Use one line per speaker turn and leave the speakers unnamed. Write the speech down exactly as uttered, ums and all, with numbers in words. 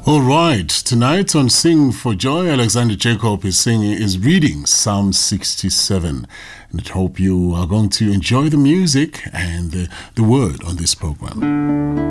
All right, tonight on Sing for Joy, Alexander Jacob is singing, is reading Psalm sixty-seven. And I hope you are going to enjoy the music and the, the word on this program.